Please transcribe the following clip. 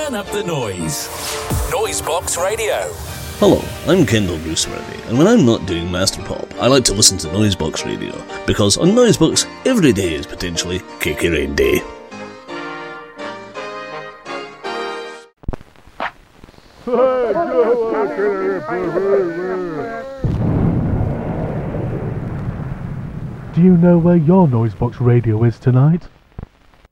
Turn up the noise. Noisebox Radio. Hello, I'm Kendall Gooseworthy, and when I'm not doing Master Pop, I like to listen to Noisebox Radio, because on Noisebox, every day is potentially Cakey Rain Day. Do you know where your Noisebox Radio is tonight?